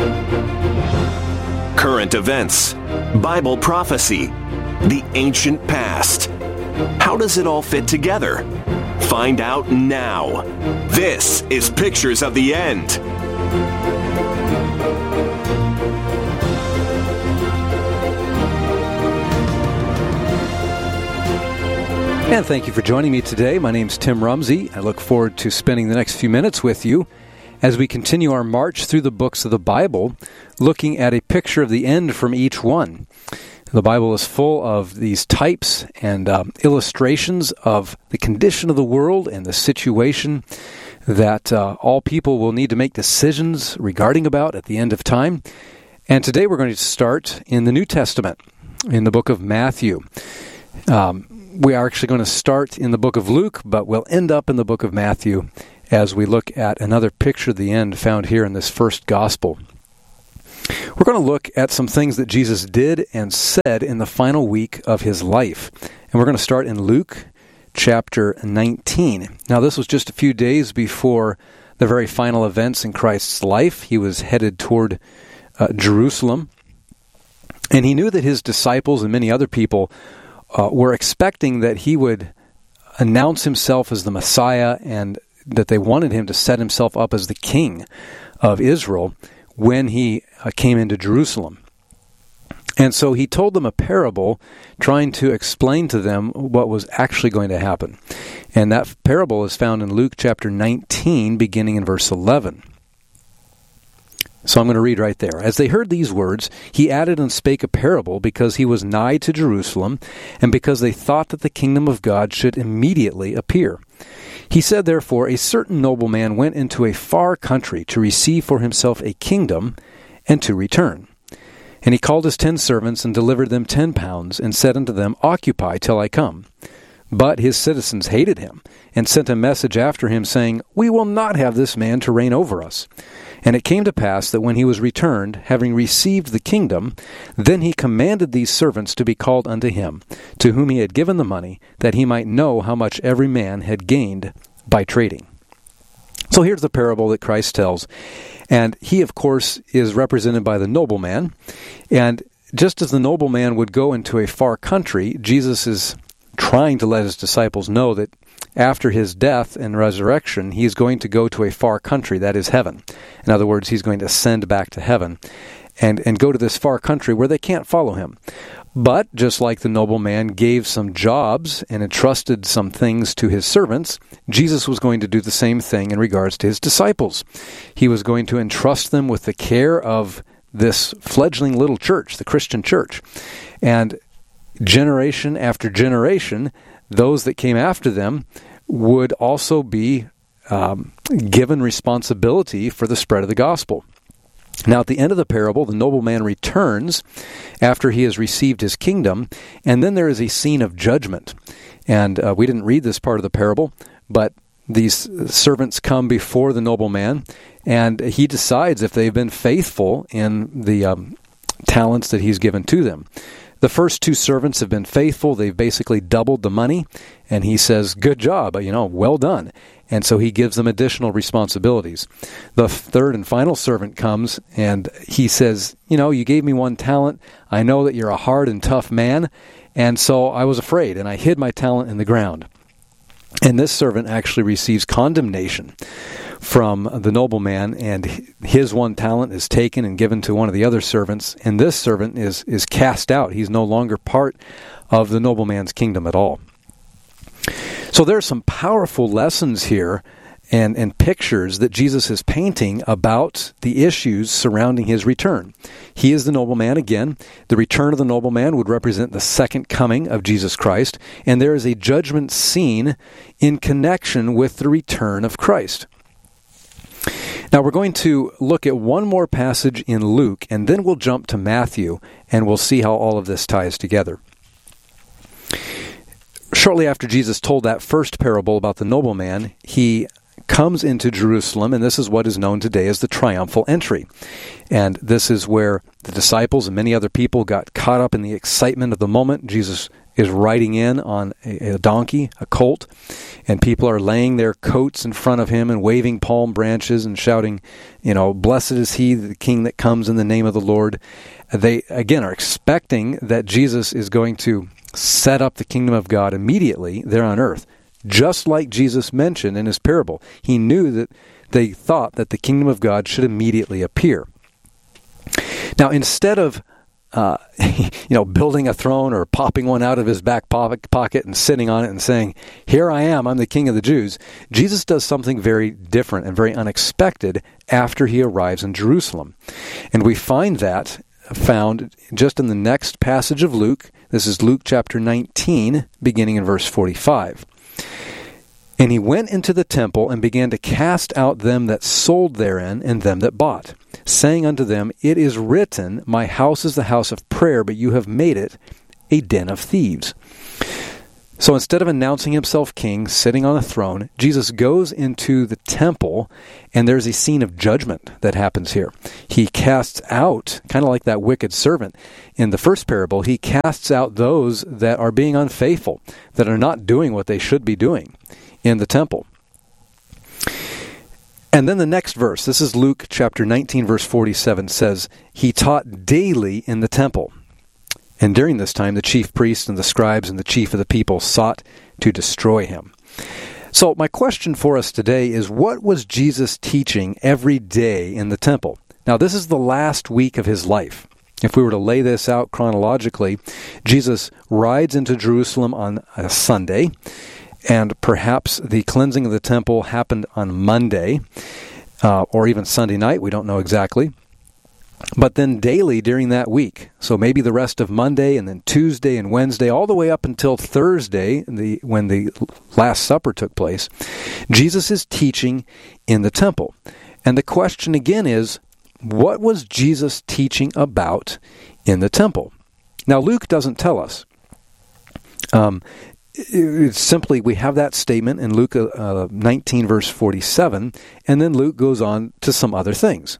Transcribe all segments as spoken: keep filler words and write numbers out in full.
Current events, Bible prophecy, the ancient past. How does it all fit together? Find out now. This is Pictures of the End. And thank you for joining me today. My name's Tim Rumsey. I look forward to spending the next few minutes with you as we continue our march through the books of the Bible, looking at a picture of the end from each one. The Bible is full of these types and um, illustrations of the condition of the world and the situation that uh, all people will need to make decisions regarding about at the end of time. And today we're going to start in the New Testament, in the book of Matthew. Um, we are actually going to start in the book of Luke, but we'll end up in the book of Matthew as we look at another picture of the end found here in this first gospel. We're going to look at some things that Jesus did and said in the final week of his life. And we're going to start in Luke chapter nineteen. Now, this was just a few days before the very final events in Christ's life. He was headed toward uh, Jerusalem. And he knew that his disciples and many other people uh, were expecting that he would announce himself as the Messiah and that they wanted him to set himself up as the king of Israel when he uh, came into Jerusalem. And so he told them a parable trying to explain to them what was actually going to happen. And that parable is found in Luke chapter nineteen, beginning in verse eleven. So I'm going to read right there. As they heard these words, he added and spake a parable because he was nigh to Jerusalem, and because they thought that the kingdom of God should immediately appear. He said, therefore, a certain nobleman went into a far country to receive for himself a kingdom and to return. And he called his ten servants and delivered them ten pounds, and said unto them, Occupy till I come. But his citizens hated him, and sent a message after him, saying, We will not have this man to reign over us. And it came to pass that when he was returned, having received the kingdom, then he commanded these servants to be called unto him, to whom he had given the money, that he might know how much every man had gained by trading. So here's the parable that Christ tells. And he, of course, is represented by the nobleman. And just as the nobleman would go into a far country, Jesus is trying to let his disciples know that after his death and resurrection, he's going to go to a far country, that is heaven. In other words, he's going to ascend back to heaven and, and go to this far country where they can't follow him. But just like the nobleman gave some jobs and entrusted some things to his servants, Jesus was going to do the same thing in regards to his disciples. He was going to entrust them with the care of this fledgling little church, the Christian church. And generation after generation, those that came after them would also be um, given responsibility for the spread of the gospel. Now, at the end of the parable, the nobleman returns after he has received his kingdom, and then there is a scene of judgment. And uh, we didn't read this part of the parable, but these servants come before the nobleman, and he decides if they've been faithful in the um, talents that he's given to them. The first two servants have been faithful. They've basically doubled the money, and he says, good job, you know, well done. And so he gives them additional responsibilities. The third and final servant comes, and he says, you know, you gave me one talent. I know that you're a hard and tough man, and so I was afraid, and I hid my talent in the ground. And this servant actually receives condemnation from the nobleman, and his one talent is taken and given to one of the other servants, and this servant is, is cast out. He's no longer part of the nobleman's kingdom at all. So there are some powerful lessons here and, and pictures that Jesus is painting about the issues surrounding his return. He is the nobleman again. The return of the nobleman would represent the second coming of Jesus Christ, and there is a judgment scene in connection with the return of Christ. Now we're going to look at one more passage in Luke, and then we'll jump to Matthew, and we'll see how all of this ties together. Shortly after Jesus told that first parable about the nobleman, he comes into Jerusalem, and this is what is known today as the triumphal entry. And this is where the disciples and many other people got caught up in the excitement of the moment. Jesus is riding in on a, a donkey, a colt, and people are laying their coats in front of him and waving palm branches and shouting, you know, "Blessed is he, the King that comes in the name of the Lord." They, again, are expecting that Jesus is going to set up the kingdom of God immediately there on earth. Just like Jesus mentioned in his parable, he knew that they thought that the kingdom of God should immediately appear. Now, instead of uh, you know, building a throne or popping one out of his back pocket and sitting on it and saying, "Here I am, I'm the King of the Jews," Jesus does something very different and very unexpected after he arrives in Jerusalem. And we find that found just in the next passage of Luke. This is Luke chapter nineteen, beginning in verse forty-five. "And he went into the temple and began to cast out them that sold therein and them that bought, saying unto them, It is written, My house is the house of prayer, but you have made it a den of thieves." So instead of announcing himself king, sitting on a throne, Jesus goes into the temple, and there's a scene of judgment that happens here. He casts out, kind of like that wicked servant in the first parable, he casts out those that are being unfaithful, that are not doing what they should be doing in the temple. And then the next verse, this is Luke chapter nineteen, verse forty-seven, says, "He taught daily in the temple. And during this time, the chief priests and the scribes and the chief of the people sought to destroy him." So my question for us today is, what was Jesus teaching every day in the temple? Now, this is the last week of his life. If we were to lay this out chronologically, Jesus rides into Jerusalem on a Sunday, and perhaps the cleansing of the temple happened on Monday, uh, or even Sunday night, we don't know exactly. But then daily during that week, so maybe the rest of Monday and then Tuesday and Wednesday, all the way up until Thursday, the when the Last Supper took place, Jesus is teaching in the temple. And the question again is, what was Jesus teaching about in the temple? Now, Luke doesn't tell us. Um, it's simply, we have that statement in Luke uh, nineteen, verse forty-seven, and then Luke goes on to some other things.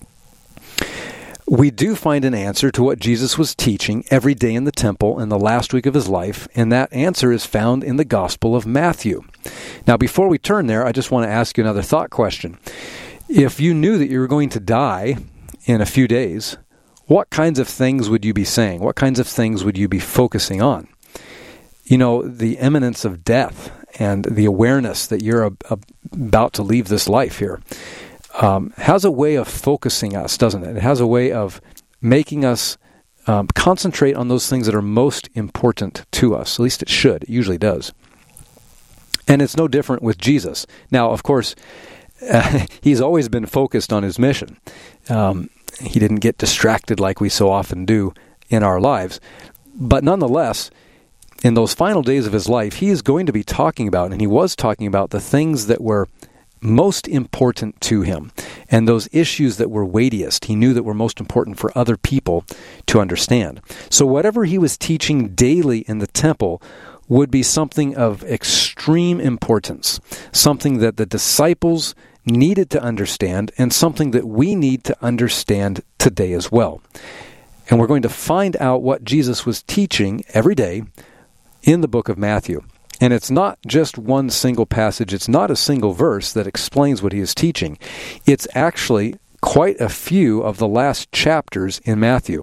We do find an answer to what Jesus was teaching every day in the temple in the last week of his life, and that answer is found in the Gospel of Matthew. Now, before we turn there, I just want to ask you another thought question. If you knew that you were going to die in a few days, what kinds of things would you be saying? What kinds of things would you be focusing on? You know, the imminence of death and the awareness that you're a, a, about to leave this life here. Um, has a way of focusing us, doesn't it? It has a way of making us um, concentrate on those things that are most important to us. At least it should. It usually does. And it's no different with Jesus. Now, of course, uh, he's always been focused on his mission. Um, he didn't get distracted like we so often do in our lives. But nonetheless, in those final days of his life, he is going to be talking about, and he was talking about, the things that were most important to him, and those issues that were weightiest, he knew that were most important for other people to understand. So whatever he was teaching daily in the temple would be something of extreme importance, something that the disciples needed to understand, and something that we need to understand today as well. And we're going to find out what Jesus was teaching every day in the book of Matthew. And it's not just one single passage, it's not a single verse that explains what he is teaching. It's actually quite a few of the last chapters in Matthew.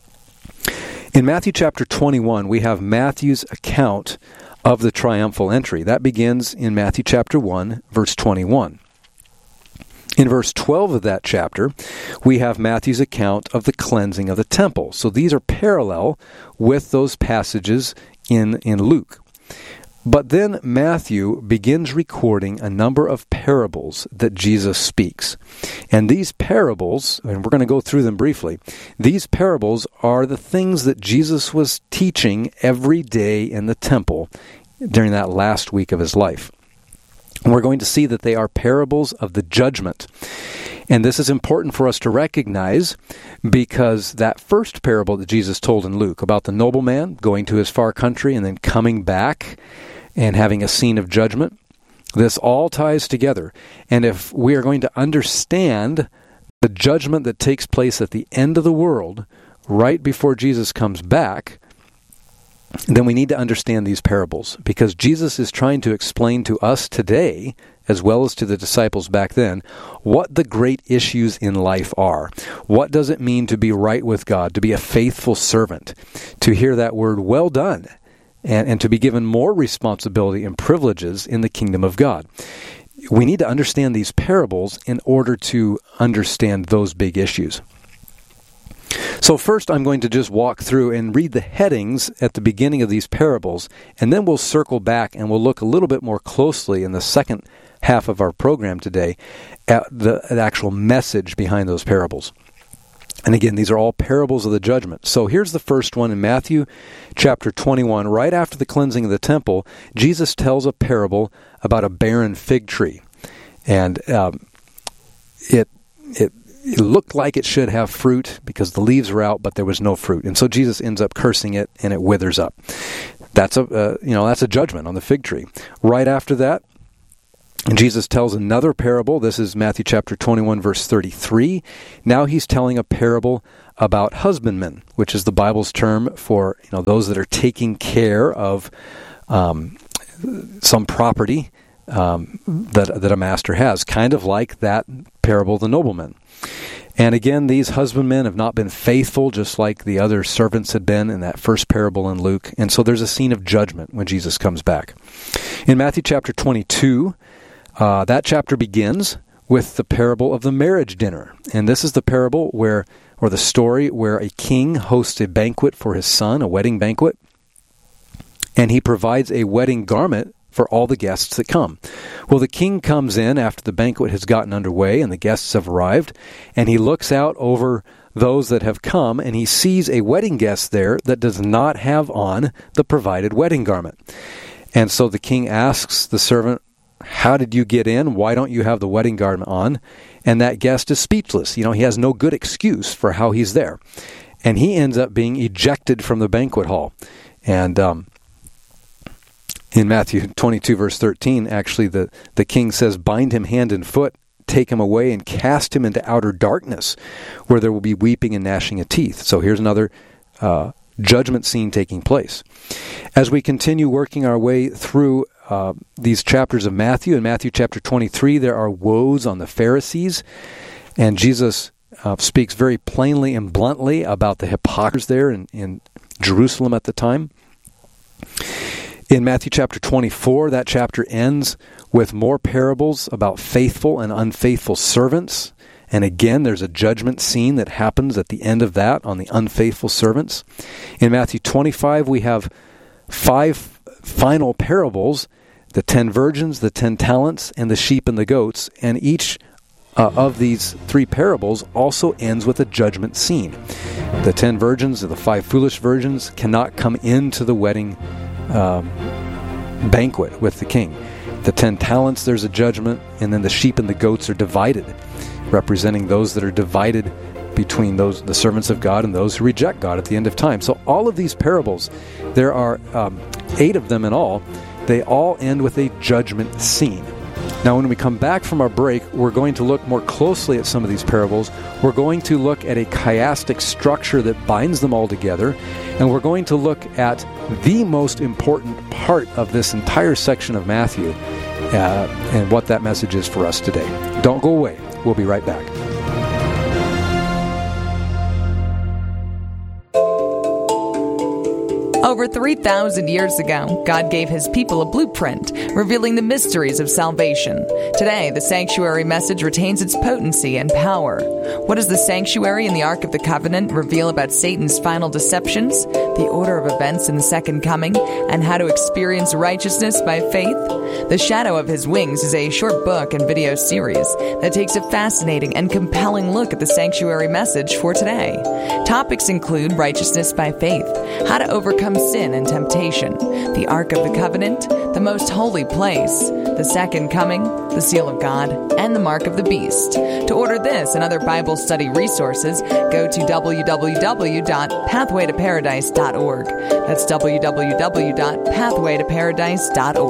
In Matthew chapter twenty-one, we have Matthew's account of the triumphal entry. That begins in Matthew chapter one, verse twenty-one. In verse twelve of that chapter, we have Matthew's account of the cleansing of the temple. So these are parallel with those passages in, in Luke. But then Matthew begins recording a number of parables that Jesus speaks. And these parables, and we're going to go through them briefly, these parables are the things that Jesus was teaching every day in the temple during that last week of his life. And we're going to see that they are parables of the judgment. And this is important for us to recognize because that first parable that Jesus told in Luke about the nobleman going to his far country and then coming back and having a scene of judgment, This all ties together. And if we are going to understand the judgment that takes place at the end of the world, right before Jesus comes back, then we need to understand these parables, because Jesus is trying to explain to us today, as well as to the disciples back then, what the great issues in life are. What does it mean to be right with God, to be a faithful servant, to hear that word, well done, and, and to be given more responsibility and privileges in the kingdom of God. We need to understand these parables in order to understand those big issues. So first I'm going to just walk through and read the headings at the beginning of these parables, and then we'll circle back and we'll look a little bit more closely in the second half of our program today at the, at the actual message behind those parables. And again, these are all parables of the judgment. So here's the first one in Matthew chapter twenty-one. Right after the cleansing of the temple, Jesus tells a parable about a barren fig tree. And um, it it It looked like it should have fruit because the leaves were out, but there was no fruit. And so Jesus ends up cursing it, and it withers up. That's a uh, you know that's a judgment on the fig tree. Right after that, Jesus tells another parable. This is Matthew chapter twenty-one, verse thirty-three. Now he's telling a parable about husbandmen, which is the Bible's term for you know those that are taking care of um, some property um, that that a master has, kind of like that parable of the nobleman. And again, these husbandmen have not been faithful, just like the other servants had been in that first parable in Luke. And so there's a scene of judgment when Jesus comes back. In Matthew chapter twenty-two, uh, that chapter begins with the parable of the marriage dinner. And this is the parable where, or the story where a king hosts a banquet for his son, a wedding banquet, and he provides a wedding garment for all the guests that come. Well, the king comes in after the banquet has gotten underway and the guests have arrived, and he looks out over those that have come, and he sees a wedding guest there that does not have on the provided wedding garment. And so the king asks the servant, "How did you get in? Why don't you have the wedding garment on?" And that guest is speechless. You know, he has no good excuse for how he's there. And he ends up being ejected from the banquet hall. And, um, in Matthew twenty-two, verse thirteen, actually the, the king says, "Bind him hand and foot, take him away, and cast him into outer darkness, where there will be weeping and gnashing of teeth." So here's another uh, judgment scene taking place. As we continue working our way through uh, these chapters of Matthew, in Matthew chapter twenty-three, there are woes on the Pharisees, and Jesus uh, speaks very plainly and bluntly about the hypocrites there in, in Jerusalem at the time. In Matthew chapter twenty-four, that chapter ends with more parables about faithful and unfaithful servants. And again, there's a judgment scene that happens at the end of that on the unfaithful servants. In Matthew twenty-five, we have five final parables, the ten virgins, the ten talents, and the sheep and the goats. And each uh, of these three parables also ends with a judgment scene. The ten virgins, or the five foolish virgins, cannot come into the wedding Um, banquet with the king. The ten talents, there's a judgment, and then the sheep and the goats are divided, representing those that are divided between those the servants of God and those who reject God at the end of time. So all of these parables, there are um, eight of them in all, they all end with a judgment scene. Now, when we come back from our break, we're going to look more closely at some of these parables. We're going to look at a chiastic structure that binds them all together, and we're going to look at the most important part of this entire section of Matthew uh, and what that message is for us today. Don't go away. We'll be right back. Over three thousand years ago, God gave His people a blueprint, revealing the mysteries of salvation. Today, the sanctuary message retains its potency and power. What does the sanctuary and the Ark of the Covenant reveal about Satan's final deceptions, the order of events in the second coming, and how to experience righteousness by faith? The Shadow of His Wings is a short book and video series that takes a fascinating and compelling look at the sanctuary message for today. Topics include righteousness by faith, how to overcome sin and temptation, the Ark of the Covenant, the most holy place, the second coming, the seal of God, and the mark of the beast. To order this and other Bible study resources, go to w w w dot pathway to paradise dot org. That's w w w dot pathway to paradise dot org.